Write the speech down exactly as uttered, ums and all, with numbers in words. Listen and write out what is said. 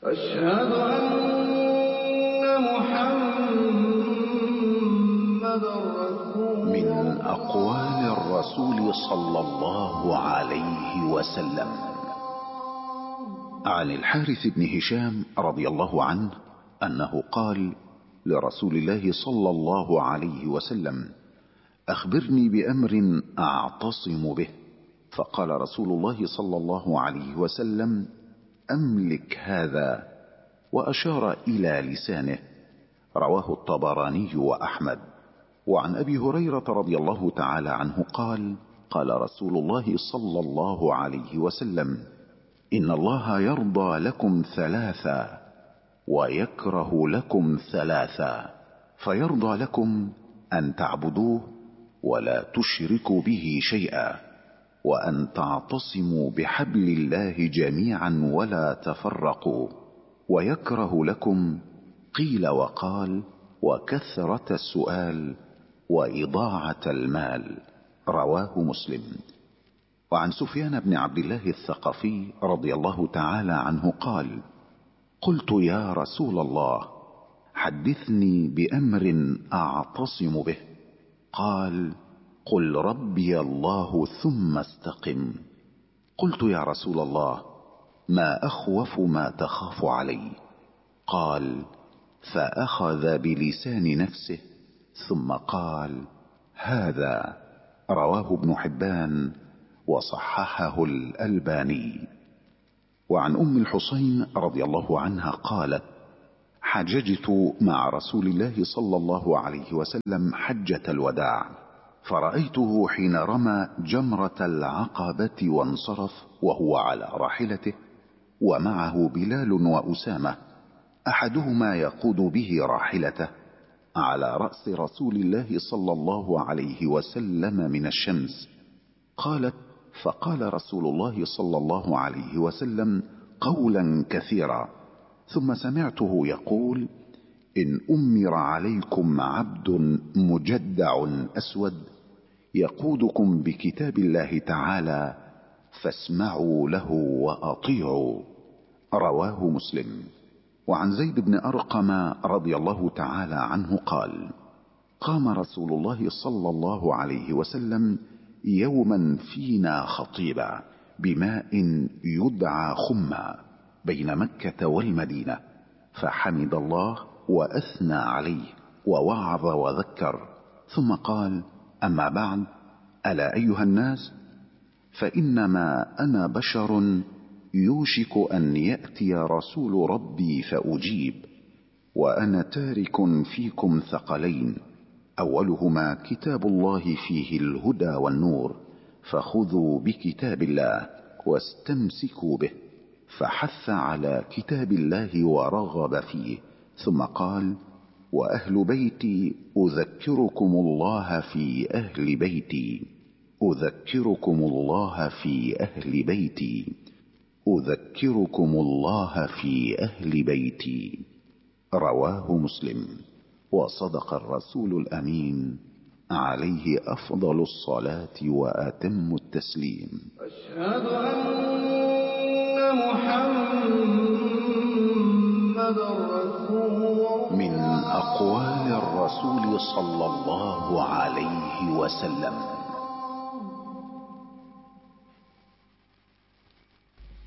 أشهد أن محمدًا رسول الله. من أقوال الرسول صلى الله عليه وسلم عن الحارث بن هشام رضي الله عنه أنه قال لرسول الله صلى الله عليه وسلم: أخبرني بأمر أعتصم به. فقال رسول الله صلى الله عليه وسلم: أملك هذا، وأشار إلى لسانه. رواه الطبراني وأحمد. وعن أبي هريرة رضي الله تعالى عنه قال: قال رسول الله صلى الله عليه وسلم: إن الله يرضى لكم ثلاثا ويكره لكم ثلاثا. فيرضى لكم أن تعبدوه ولا تشركوا به شيئا، وأن تعتصموا بحبل الله جميعا ولا تفرقوا. ويكره لكم قيل وقال وكثرة السؤال وإضاعة المال. رواه مسلم. وعن سفيان بن عبد الله الثقفي رضي الله تعالى عنه قال: قلت يا رسول الله حدثني بأمر أعتصم به. قال: قل ربي الله ثم استقم. قلت يا رسول الله ما أخوف ما تخاف علي؟ قال: فأخذ بلسان نفسه ثم قال: هذا. رواه ابن حبان وصححه الألباني. وعن أم الحسين رضي الله عنها قالت: حججت مع رسول الله صلى الله عليه وسلم حجة الوداع، فرأيته حين رمى جمرة العقبة وانصرف وهو على راحلته، ومعه بلال وأسامة، أحدهما يقود به راحلته، على رأس رسول الله صلى الله عليه وسلم من الشمس. قالت: فقال رسول الله صلى الله عليه وسلم قولا كثيرا، ثم سمعته يقول: إن أمر عليكم عبد مجدع أسود يقودكم بكتاب الله تعالى فاسمعوا له وأطيعوا. رواه مسلم. وعن زيد بن أرقم رضي الله تعالى عنه قال: قام رسول الله صلى الله عليه وسلم يوما فينا خطيبا بماء يدعى خما بين مكة والمدينة، فحمد الله وأثنى عليه ووعظ وذكر، ثم قال: أما بعد، ألا أيها الناس، فإنما أنا بشر يوشك أن يأتي رسول ربي فأجيب، وأنا تارك فيكم ثقلين، أولهما كتاب الله فيه الهدى والنور، فخذوا بكتاب الله واستمسكوا به. فحث على كتاب الله ورغب فيه، ثم قال: وأهل بيتي أذكركم الله في أهل بيتي أذكركم الله في أهل بيتي أذكركم الله في أهل بيتي. رواه مسلم. وصدق الرسول الأمين عليه أفضل الصلاة وأتم التسليم. أشهد أن محمدًا رسول الله. من أقوال الرسول صلى الله عليه وسلم